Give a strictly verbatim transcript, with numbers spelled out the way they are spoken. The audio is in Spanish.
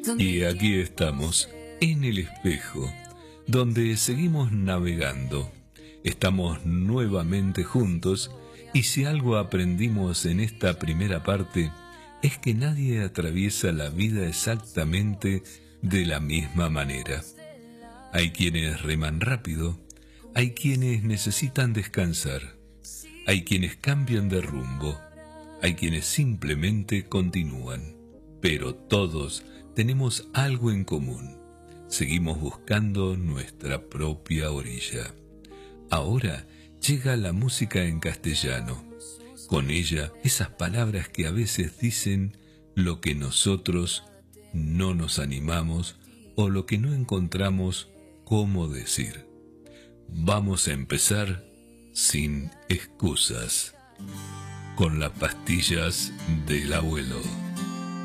Y aquí estamos, en el espejo, donde seguimos navegando. Estamos nuevamente juntos, y si algo aprendimos en esta primera parte, es que nadie atraviesa la vida exactamente de la misma manera. Hay quienes reman rápido, hay quienes necesitan descansar, hay quienes cambian de rumbo, hay quienes simplemente continúan, pero todos tenemos algo en común. Seguimos buscando nuestra propia orilla. Ahora llega la música en castellano. Con ella, esas palabras que a veces dicen lo que nosotros no nos animamos o lo que no encontramos cómo decir. Vamos a empezar sin excusas, con las pastillas del abuelo.